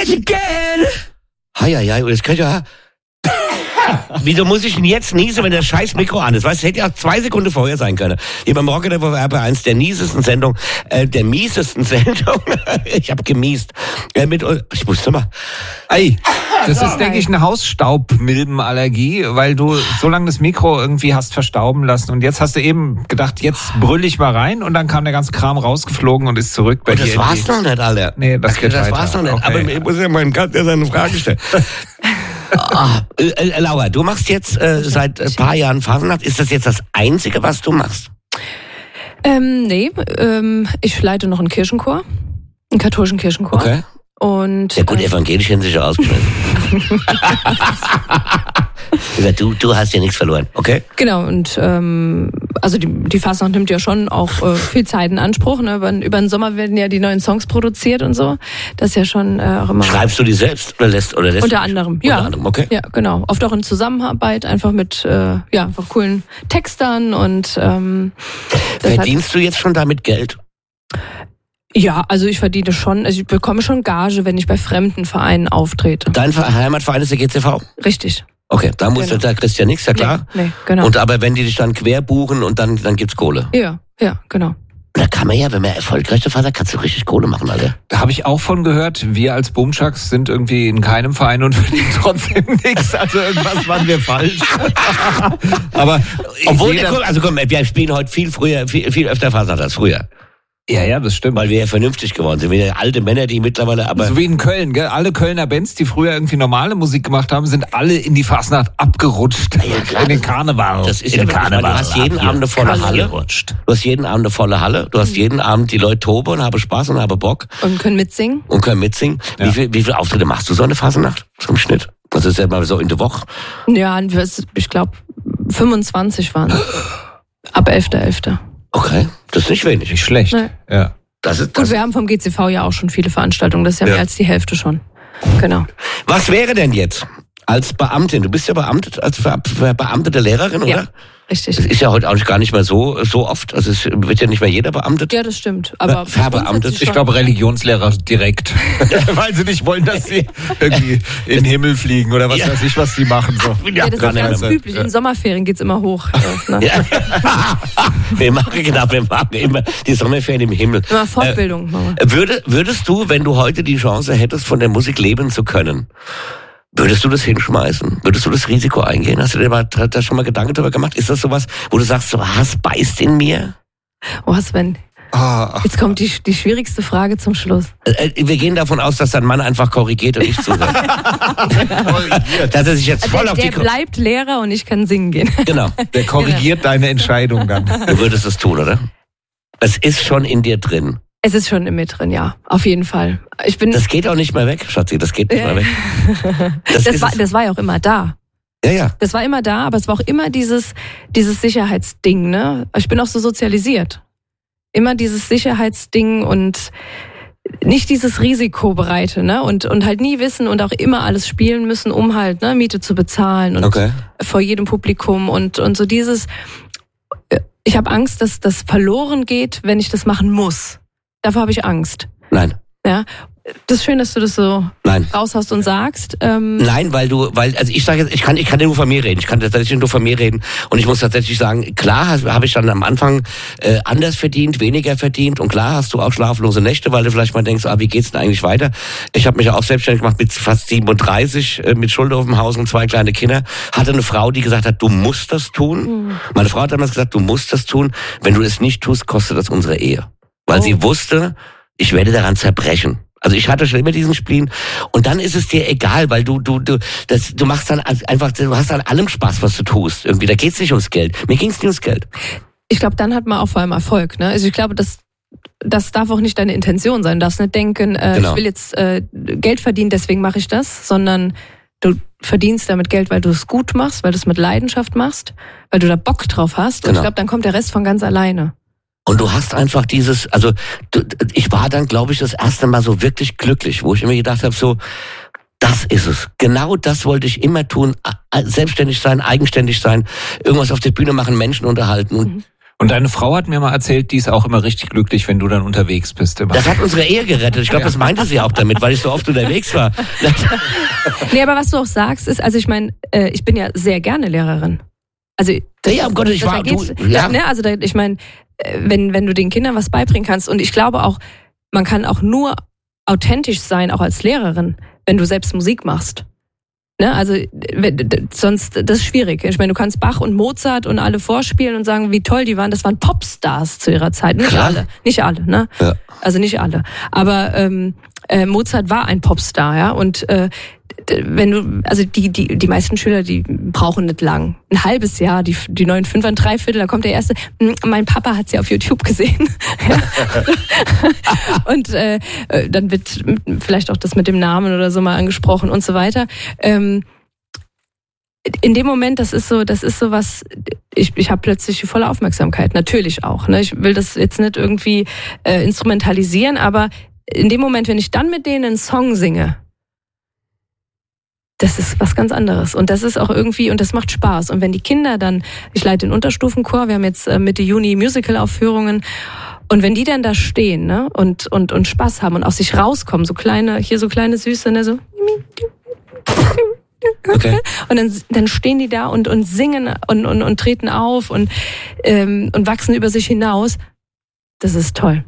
it again. Heieiei, und das könnte ja... Wieso muss ich denn jetzt niesen, wenn das scheiß Mikro an ist? Weißt du, hätte ja auch 2 Sekunden vorher sein können. Hier beim Rocket war eins der miesesten Sendungen. Ich habe gemiest. Ich wusste mal. Ey, das ist, denke ich, eine Hausstaubmilbenallergie, weil du so lange das Mikro irgendwie hast verstauben lassen. Und jetzt hast du eben gedacht, jetzt brüll ich mal rein. Und dann kam der ganze Kram rausgeflogen und ist zurück bei dir. Das war's noch nicht, Alter. Nee, das geht weiter. Das war's noch nicht. Okay. Aber ich muss ja meinem Gast eine Frage stellen. Laura, du machst jetzt seit ein paar Jahren Fasnacht. Ist das jetzt das Einzige, was du machst? Nee, ich leite noch einen Kirchenchor, einen katholischen Kirchenchor. Okay. Und, ja gut, evangelisch haben sie schon ausgeschlossen. Du hast ja nichts verloren, okay? Genau, und also die Fasnacht nimmt ja schon auch viel Zeit in Anspruch. Ne? Über den Sommer werden ja die neuen Songs produziert und so. Das ist ja schon auch immer... Schreibst du die selbst oder lässt Unter anderem, ja. Unter anderem, okay. Ja, genau. Oft auch in Zusammenarbeit, einfach mit einfach coolen Textern und... Verdienst du jetzt schon damit Geld? Ja, also ich verdiene schon, also ich bekomme schon Gage, wenn ich bei fremden Vereinen auftrete. Dein Heimatverein ist der GCV? Richtig. Okay, da kriegst du ja nichts, ja klar. Nee, genau. Und aber wenn die dich dann quer buchen und dann gibt's Kohle. Ja, genau. Da kann man ja, wenn man erfolgreich ist, kannst du richtig Kohle machen, Alter. Da habe ich auch von gehört, wir als Boomchucks sind irgendwie in keinem Verein und verdienen trotzdem nichts. Also irgendwas waren wir falsch. Aber obwohl, wir spielen heute viel öfter Fasnacht als früher. Ja, das stimmt. Weil wir ja vernünftig geworden sind. Wir alte Männer, die mittlerweile aber... So wie in Köln, gell? Alle Kölner Bands, die früher irgendwie normale Musik gemacht haben, sind alle in die Fasnacht abgerutscht. Ja, klar. In den Karneval. Das ist in den Karneval. Du hast jeden Abend eine volle Halle. Du hast jeden Abend eine volle Halle. Du hast jeden Abend die Leute toben und haben Spaß und haben Bock. Und können mitsingen. Ja. Wie viele Auftritte machst du so eine Fasnacht? So im Schnitt? Das ist ja mal so in der Woche. Ja, ich glaube 25 waren es. Ab 11.11. Okay, das ist nicht wenig. Nicht schlecht. Nee. Ja. Gut, wir haben vom GCV ja auch schon viele Veranstaltungen. Das ist ja mehr als die Hälfte schon. Genau. Was wäre denn jetzt als Beamtin? Du bist ja beamtet, als beamtete Lehrerin, oder? Ja, richtig. Das ist ja heute auch gar nicht mehr so oft. Also es wird ja nicht mehr jeder beamtet. Ja, das stimmt. Aber verbeamtet. Ich glaube Religionslehrer direkt. Weil sie nicht wollen, dass sie irgendwie in den Himmel fliegen oder was weiß ich, was sie machen. So. Ja, das ist ganz üblich. In Sommerferien geht's immer hoch. Ja. Wir machen immer die Sommerferien im Himmel. Immer Fortbildung. Würdest du, wenn du heute die Chance hättest, von der Musik leben zu können, würdest du das hinschmeißen? Würdest du das Risiko eingehen? Hast du dir da schon mal Gedanken darüber gemacht? Ist das sowas, wo du sagst, so Hass beißt in mir? Oh, Sven. Jetzt kommt die schwierigste Frage zum Schluss. Wir gehen davon aus, dass dein Mann einfach korrigiert und nicht zuhört. Dass er sich jetzt voll auf die... Der bleibt Lehrer und ich kann singen gehen. Genau. Der korrigiert deine Entscheidung dann. Du würdest es tun, oder? Es ist schon in dir drin. Es ist schon in mir drin, ja. Auf jeden Fall. Das geht auch nicht mehr weg, Schatzi. Das geht nicht mehr weg. Das war ja auch immer da. Ja. Das war immer da, aber es war auch immer dieses Sicherheitsding, ne? Ich bin auch so sozialisiert. Immer dieses Sicherheitsding und nicht dieses Risikobereite, ne? Und halt nie wissen und auch immer alles spielen müssen, um halt, ne, Miete zu bezahlen und vor jedem Publikum und so dieses, ich habe Angst, dass das verloren geht, wenn ich das machen muss. Davor habe ich Angst. Nein. Ja. Das ist schön, dass du das so raus hast und sagst. Nein, also ich sage jetzt, ich kann nur von mir reden. Ich kann tatsächlich nur von mir reden. Und ich muss tatsächlich sagen, klar habe ich dann am Anfang anders verdient, weniger verdient. Und klar hast du auch schlaflose Nächte, weil du vielleicht mal denkst, wie geht's denn eigentlich weiter? Ich habe mich ja auch selbstständig gemacht mit fast 37, mit Schulter auf dem Haus und 2 kleine Kinder. Hatte eine Frau, die gesagt hat, du musst das tun. Meine Frau hat damals gesagt, du musst das tun. Wenn du es nicht tust, kostet das unsere Ehe. Weil sie wusste, ich werde daran zerbrechen. Also ich hatte schon immer diesen Spleen und dann ist es dir egal, weil du machst dann einfach, du hast an allem Spaß, was du tust. Irgendwie, da geht's nicht ums Geld. Mir ging's nicht ums Geld. Ich glaube, dann hat man auch vor allem Erfolg, ne? Also ich glaube, das darf auch nicht deine Intention sein. Du darfst nicht denken, ich will jetzt Geld verdienen, deswegen mache ich das, sondern du verdienst damit Geld, weil du es gut machst, weil du es mit Leidenschaft machst, weil du da Bock drauf hast. Und ich glaube, dann kommt der Rest von ganz alleine. Und du hast einfach ich war dann, glaube ich, das erste Mal so wirklich glücklich, wo ich immer gedacht habe, so, das ist es. Genau das wollte ich immer tun. Selbstständig sein, eigenständig sein, irgendwas auf der Bühne machen, Menschen unterhalten. Und deine Frau hat mir mal erzählt, die ist auch immer richtig glücklich, wenn du dann unterwegs bist. Immer. Das hat unsere Ehe gerettet. Ich glaube, das meinte sie auch damit, weil ich so oft unterwegs war. Nee, aber was du auch sagst, ist, also ich meine, ich bin ja sehr gerne Lehrerin. Also ja, um Gottes, ich war, also ich meine, wenn du den Kindern was beibringen kannst, und ich glaube auch, man kann auch nur authentisch sein, auch als Lehrerin, wenn du selbst Musik machst. Ne, also sonst, das ist schwierig. Ich meine, du kannst Bach und Mozart und alle vorspielen und sagen, wie toll die waren. Das waren Popstars zu ihrer Zeit. Nicht alle, ne? Ja. Also nicht alle. Aber Mozart war ein Popstar, ja. Und wenn du, also die meisten Schüler, die brauchen nicht lang. Ein halbes Jahr, die neuen 5, ein Dreiviertel, da kommt der erste. Mein Papa hat sie auf YouTube gesehen. Und dann wird vielleicht auch das mit dem Namen oder so mal angesprochen und so weiter. In dem Moment, das ist so was, ich habe plötzlich die volle Aufmerksamkeit, natürlich auch. Ne? Ich will das jetzt nicht irgendwie instrumentalisieren, aber in dem Moment, wenn ich dann mit denen einen Song singe, das ist was ganz anderes. Und das ist auch irgendwie, und das macht Spaß. Und wenn die Kinder dann, ich leite den Unterstufenchor, wir haben jetzt Mitte Juni Musical-Aufführungen, und wenn die dann da stehen, ne, und Spaß haben und aus sich rauskommen, so kleine Süße, ne, so. Okay. Und dann stehen die da und singen und treten auf und wachsen über sich hinaus. Das ist toll.